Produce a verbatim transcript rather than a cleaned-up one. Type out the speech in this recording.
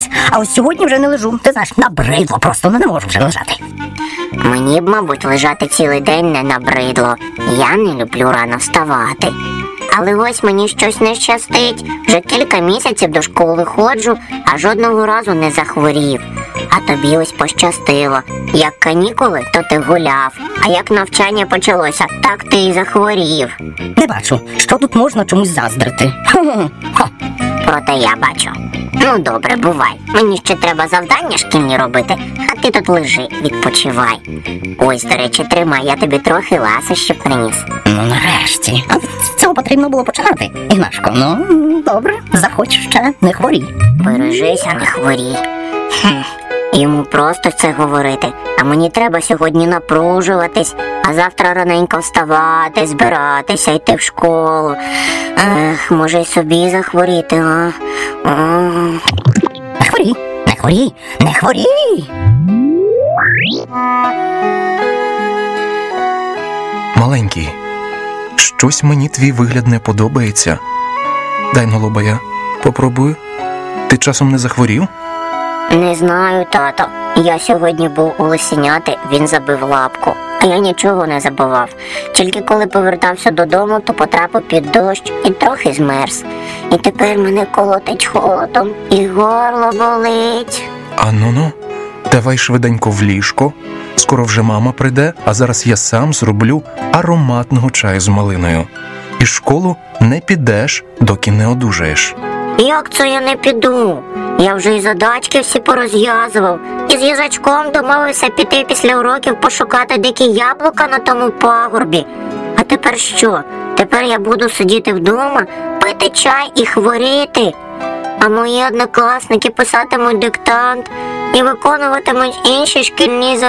А ось сьогодні вже не лежу. Ти знаєш, набридло просто, ну не можу вже лежати. Мені б, мабуть, лежати цілий день не набридло. Я не люблю рано вставати. Але ось мені щось не щастить. Вже кілька місяців до школи ходжу, а жодного разу не захворів. А тобі ось пощастило. Як канікули, то ти гуляв. А як навчання почалося, так ти і захворів. Не бачу, що тут можна чомусь заздрити. Хо. Проте я бачу. Ну добре, бувай. Мені ще треба завдання шкільні робити, а ти тут лежи, відпочивай. Ось, до речі, тримай, я тобі трохи ласощів приніс. Ну нарешті. А з цього потрібно було починати. Ігнашко, ну добре, заходь ще, не хворій. Бережися, не хворій. Хм. Йому просто це говорити, а мені треба сьогодні напружуватись, а завтра раненько вставати, збиратися, йти в школу. Ех, може й собі захворіти, а? а? Не хворій, не хворій, не хворій! Маленький, щось мені твій вигляд не подобається. Дай на лоба я попробую. Ти часом не захворів? Не знаю, тато. Я сьогодні був у лисеняти, він забив лапку. А я нічого не забував. Тільки коли повертався додому, то потрапив під дощ і трохи змерз. І тепер мене колотить холодом, і горло болить. А ну-ну, давай швиденько в ліжко. Скоро вже мама прийде, а зараз я сам зроблю ароматного чаю з малиною. І в школу не підеш, доки не одужаєш. Як це я не піду? Я вже і задачки всі порозв'язував. І з їжачком домовився піти після уроків пошукати дикі яблука на тому пагорбі. А тепер що? Тепер я буду сидіти вдома, пити чай і хворіти. А мої однокласники писатимуть диктант і виконуватимуть інші шкільні завдання.